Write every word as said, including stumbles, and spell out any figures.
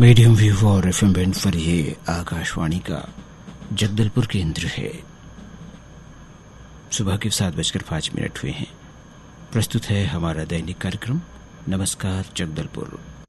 Medium wave और FM band पर ये आकाशवाणी का जगदलपुर केंद्र है। सुबह के सात बजकर पाँच मिनट हुए हैं। प्रस्तुत है हमारा दैनिक कार्यक्रम नमस्कार जगदलपुर।